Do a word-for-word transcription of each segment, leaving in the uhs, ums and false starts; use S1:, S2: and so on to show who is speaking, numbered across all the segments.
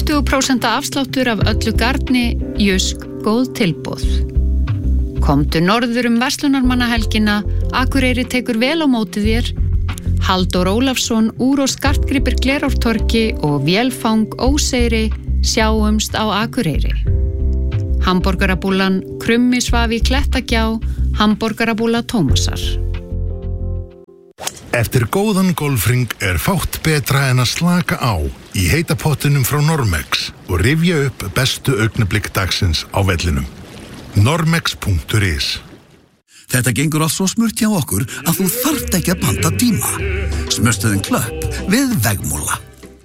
S1: tuttugu prósent afsláttur af öllu garni, Jysk, góð tilboð. Komdu norður um verslunarmannahelgina, Akureyri tekur vel á móti þér. Halldór Ólafsson, úr og skartgripir Glerártorgi og Vélfang Óseyri, sjáumst á Akureyri. Hamborgarabúlan Krummi svaf í Klettagjá, Hamborgarabúla Tómasar.
S2: Eftir góðan golfring er fátt betra en að slaka á í heita pottinum frá Normex og rifja upp bestu augnablik dagsins á vellinum. normex punktur is.
S3: Þetta gengur allt svo smurt hjá okkur að þú þarft ekki að panta tíma. Smurstuðin Klöpp við Vegmúla.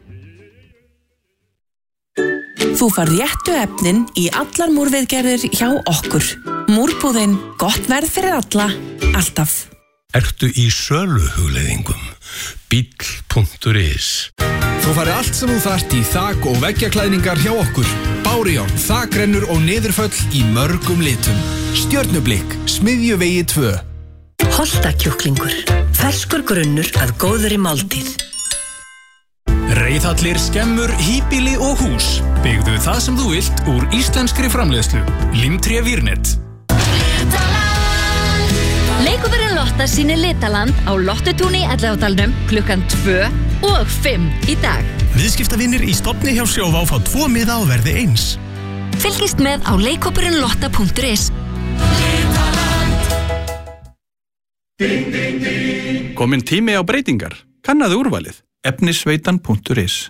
S4: Þú fær réttu efnin í allar múrviðgerðir hjá okkur. Múrbúðin, gott verð fyrir alla, alltaf.
S5: Ertu í söluhugleiðingum? bíll punktur is.
S6: Þú fari allt sem þú þarft í þak- og veggjaklæðningar hjá okkur. Bárjón, þakrennur og niðurföll í mörgum litum. Stjörnublikk, Smiðjuvegi tvö.
S7: Holtakjúklingur, ferskur grunnur að góðri máltíð.
S6: Reiðhallir, skemmur, híbýli og hús. Byggðu það sem þú vilt úr íslenskri framleiðslu. Limtré Vírnet.
S8: Leikúðurinn Lotta sýnir Litaland á Lottutúni Elliðaárdalnum klukkan tvö og fimm í dag.
S9: Viðskiptavinir í stofni hjá Sjóvá fá tvo miða á verði eins.
S8: Fylgist með á leikúðurinn lotta punktur is.
S10: Kominn tími á breytingar. Kannaðu úrvalið. efnisveitan punktur is.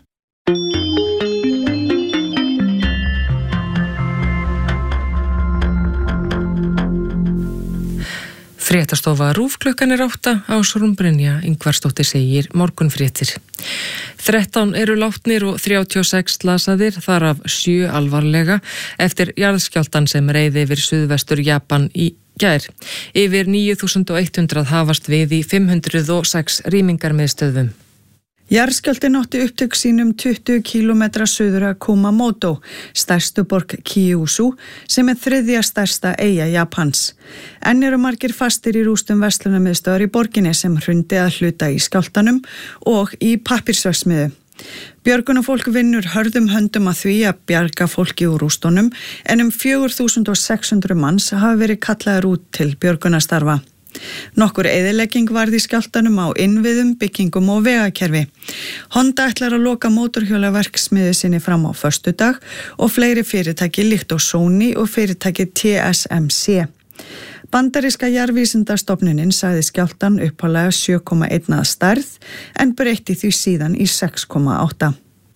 S11: Fréttastofa RÚV klukkan er átta, Ásrún Brynja Ingvarsdóttir segir morgunfréttir. þrettán eru látnir og þrjátíu og sex slasaðir, þar af sjö alvarlega eftir jarðskjálftan sem reið yfir suðvestur Japan í gær. Yfir níu þúsund hundrað hafast við í fimm hundruð og sex rýmingarmiðstöðvum.
S12: Jarðskjálftinn átti upptök sínum tuttugu kílómetra suður að Kumamoto, stærstu borg Kyushu, sem er þriðja stærsta eyja Japans. Enn eru margir fastir í rústum verslunarmiðstöðvar í borginni sem hrundi að hluta í skjálftanum og í pappirsverksmiðju. Björgunarfólk vinnur hörðum höndum að því að bjarga fólki úr rústunum, en um fjögur þúsund sex hundruð manns hafa verið kallaðir út til björgunarstarfa. Nokkur eyðilegging varð í skjálftanum á innviðum, byggingum og vegakerfi. Honda ætlar að loka mótorhjólaverksmiðju sinni fram á föstudag og fleiri fyrirtæki líkt og Sony og fyrirtæki T S M C. Bandaríska jarðvísindastofnunin sagði skjálftan upphaflega sjö komma eitt að stærð en breytti því síðan í sex komma átta.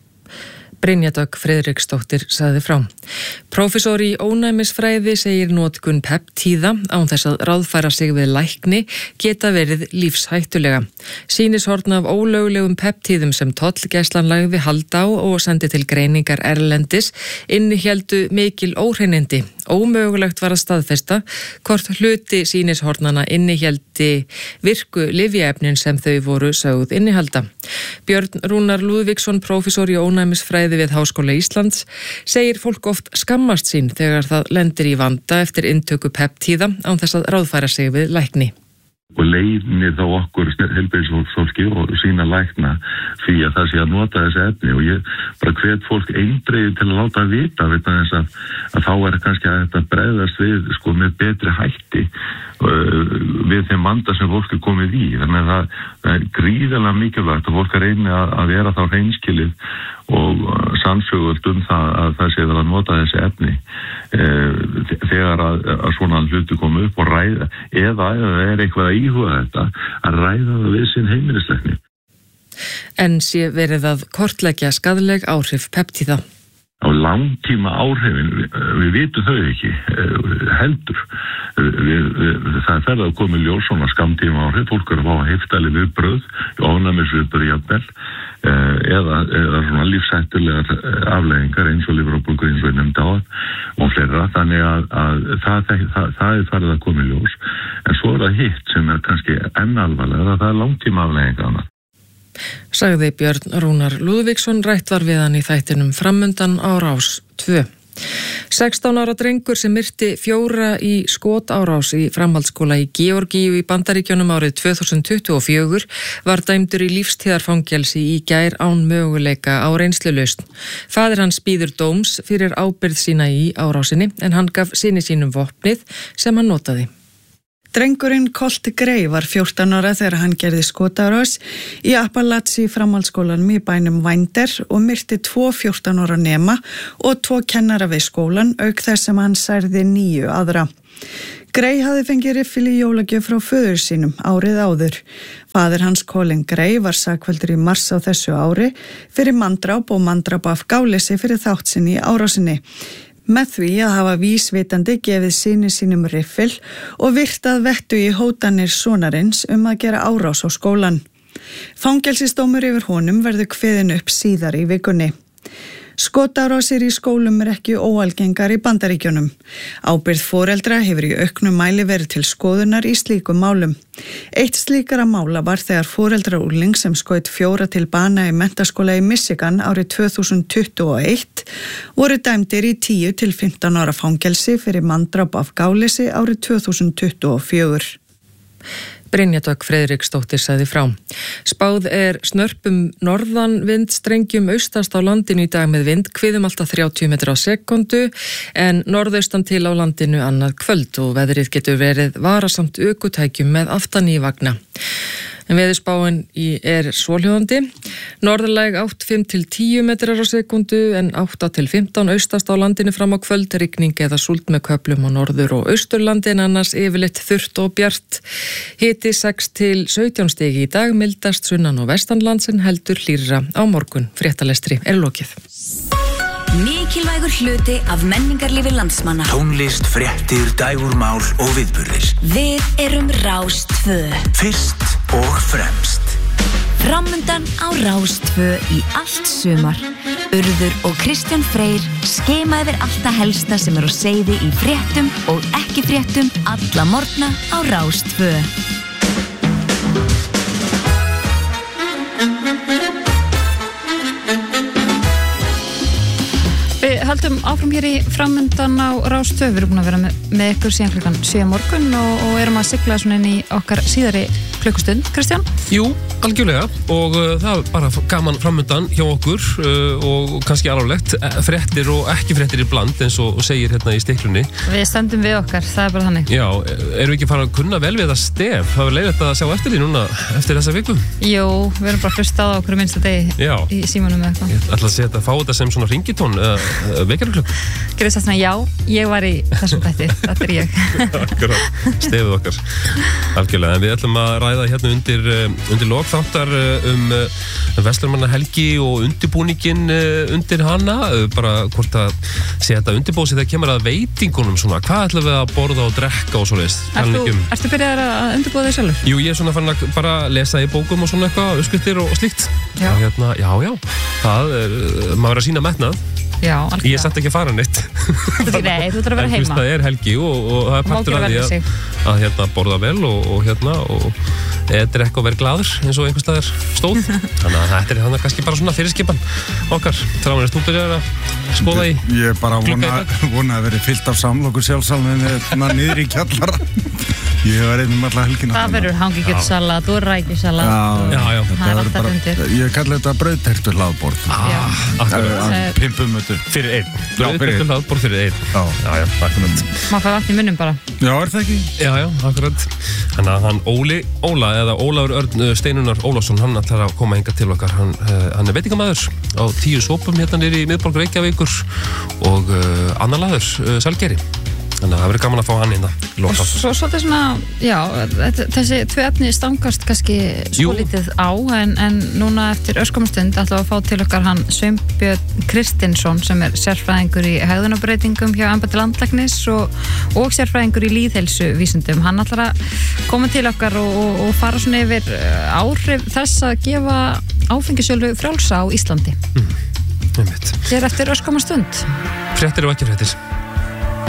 S11: Brynja Dögg Friðriksdóttir sagði frá. Prófessor í ónæmisfræði segir notkun peptíða án þess að ráðfæra sig við lækni geta verið lífshættulega. Sýnishorn af ólöglegum peptíðum sem tollgæslan lagði hald á og sendi til greiningar erlendis innihéldu mikil óhreinindi. Ómögulegt var að staðfesta hvort hluti sýnishornana innihéldi virku lyfjaefnin sem þau voru sögð innihalda. Björn Rúnar Lúðvíksson, prófessor í ónæmisfræði við Háskóla Íslands, segir fólk oft skammast sín þegar það lendir í vanda eftir inntöku peptíða án þess að ráðfæra sig við lækni.
S13: Og leiðnir þá okkur heilbrigðisfólki og sína lækna því að það sé að nota þessi efni og ég bara hvet fólk eindregið til að láta vita veit að þess að, að þá er kannski að þetta bregðast við sko með betri hætti uh, við þeim vanda sem fólk er komið í. Þannig að það, það er gríðarlega mikilvægt að fólk er reyni að, að vera þá hreinskilið og sannsögult um það að það sé vel að nota þessi efni uh, þegar að, að svona hluti komu upp og ræða eða eða er eitthvað að íhuga þetta að ræða það við sinn heimilislækni.
S11: En sé verið að kortleggja skaðleg áhrif peptíða.
S13: Á langtíma áhrifin, við, við vitum þau ekki heldur. Við, við, það er ferð að koma í ljós svona skamtíma áhrif, fólk er að fá heftali viðbrögð, ofnæmisviðbrögð jafnvel, eða, eða svona lífshættulegar afleiðingar eins og lifrarbólgu eins og ég nefndi á og fleira, þannig að, að það, það, það er farið að koma í ljós. En svo er það hitt sem er kannski enn alvarlega, það er langtíma afleiðingarna.
S11: Sagði Björn Rúnar Lúðvíksson, rætt var við hann í þættinum Framundan á Rás tvö. sextán ára drengur sem myrti fjóra í skotárás í framhaldsskóla í Georgíu í Bandaríkjunum árið tvö þúsund tuttugu og fjögur var dæmdur í lífstíðarfangelsi í gær án möguleika á reynslulausn. Faðir hans bíður dóms fyrir ábyrgð sína í árásinni en hann gaf syni sínum vopnið sem hann notaði.
S12: Drengurinn Colt Gray var fjórtán ára þegar hann gerði skotárás í Appalachia framhaldsskólanum í bænum Winder og myrti tvo fjórtán ára nema og tvo kennara við skólan auk þess sem hann særði níu aðra. Gray hafði fengið riffil í jólagjöf frá föður sínum árið áður. Faðir hans Colin Gray var sakfelldur í mars á þessu ári fyrir manndráp og manndráp af gáleysi fyrir þátt sinni í árásinni. Með því að hafa vísvitandi gefið syni sínum riffil og virtað vettu í hótanir sonarins um að gera árás á skólan. Fangelsisdómur yfir honum verður kveðin upp síðar í vikunni. Skotárásir í skólum er ekki óalgengar í Bandaríkjunum. Ábyrgð foreldra hefur í auknum mæli verið til skoðunar í slíkum málum. Eitt slíkara mála var þegar foreldra úrling sem skaut fjóra til bana í menntaskóla í Michigan árið tvö þúsund tuttugu og eitt voru dæmdir í tíu til fimmtán ára fangelsi fyrir manndráp af gáleysi árið tvö þúsund tuttugu og fjögur.
S11: Brynja Dögg Friðriksdóttir sagði frá. Spáð er snörpum norðan vindstrengjum austast á landinu í dag með vindhviðum alltaf þrjátíu metrar á sekundu en norðaustan til á landinu annað kvöld og veðrið getur verið varasamt ökutækjum með aftan í vagna. En veðurspáin er svohljóðandi. Norðlæg átta fimm til tíu metrar á sekundu en átta til fimmtán austast á landinu fram á kvöld, rigning eða súld með köflum á norður- og austurlandi en annars yfirleitt þurrt og bjart. Hiti sex til sautján stig í dag, mildast sunnan og vestanlands en heldur hlýrra á morgun. Fréttalestri er lokið.
S14: Mikilvægur hluti af menningarlífi landsmanna.
S15: Tónlist, fréttir, dægurmál og viðburðir.
S14: Við erum Rás tvö.
S15: Fyrst og fremst.
S14: Framundan á Rás tvö í allt sumar. Urður og Kristján Freyr skema yfir allt það helsta sem er á seyði í fréttum og ekki fréttum alla morgna á Rás tvö.
S1: Við höldum áfram hér í framundan á Rás tvö. Við erum búin að vera með, með ykkur síðan klukkan sjö morgun og, og erum að sigla svona inn í okkar síðari klukkustund. Kristján?
S5: Jú, algjörlega og uh, það er bara gaman framundan hjá okkur uh, og kannski alvarlegt fréttir og ekki fréttir í bland eins og, og segir hérna í stiklunni.
S1: Við stöndum við okkar, það er bara þannig.
S5: Já, erum við ekki fara að kunna vel við það stef? Það er leiðilegt að sjá eftir því núna eftir þessa viku.
S1: Jú, við erum bara að hlusta á okkur minnsta degi Já. Í símanum eða eitthvað.
S5: Ég ætla að setja að fá þetta sem svona ringitón uh, vekjarklukk.
S1: Gerðu það svona, já, ég var í þessum bætti, þetta er ég.
S5: Akkurat, stefið okkar. Algjörlega, en við ætlum að ræða hérna undir, undir lokþáttar um Vestlunarmannahelgi og undirbúningin undir hana, bara hvort að sé þetta undirbóðsið þegar kemur að veitingunum svona, hvað ætlum við að borða og drekka og svoleiðis.
S1: Ertu, ertu byrjað að undirbúða þig sjálfur?
S5: Jú, ég er svona fann að bara lesa í bókum og svona eitthvað, uppskriftir og slíkt.
S1: Já.
S5: Og hérna, já, já, það er, maður er að sýna metnað.
S1: Já, alveg.
S5: Ég er satt ekki að fara neitt.
S1: Þú Nei, þú þarf að vera heima.
S5: Það er helgi og, og það er partur af því að, að hérna borða vel og, og hérna og eða drekka og vera glaður eins og einhvers staðar stóð. Þannig að þetta er þannig kannski bara svona fyrirskipan okkar. Þráin, erst þú byrjar að skoða í
S16: Ég er bara vona, vona að vera fyllt af samlokur sjálfsalminu niður í kjallara. Ég var einnig um alla helgina.
S1: Það verður hangikjötsalat og rækjusalat.
S5: Já, já, já.
S1: Það er alltaf undir.
S16: Ég kalli þetta brauðtertu hlaðborð.
S5: Ah, akkurat.
S16: Pimpum þetta.
S5: Fyrir einn. Brauðtertu hlaðborð fyrir einn.
S16: Já,
S5: já, já, akkurat.
S1: Má fá vatn í munnum bara.
S16: Já, er það ekki?
S5: Já, já, akkurat. Þannig að hann Óli Óla eða Ólafur Örn Steinunar Ólafsson, hann ætlar að koma hingað til okkar. Hann, hann er veitingamaður á tíu sopum hérna niður í miðborg Reykjavíkur og uh, annar laður, uh, Salgeri. Þannig að það verður gaman að fá hann inn að
S1: Svo svolítið svona, já, þessi tvö efni stangast kannski svo lítið á en, en núna eftir örskamastund ætlum við að fá til okkar hann Sveinbjörn Kristinsson sem er sérfræðingur í hegðunarbreytingum hjá embætti landlæknis og, og sérfræðingur í lýðheilsuvísindum. Hann ætlar að koma til okkar og, og, og fara svona yfir áhrif þess að gefa áfengisölu frjálsa á Íslandi.
S5: Mm, einmitt.
S1: Hér eftir örskamastund.
S5: Fréttir og ekki fréttir.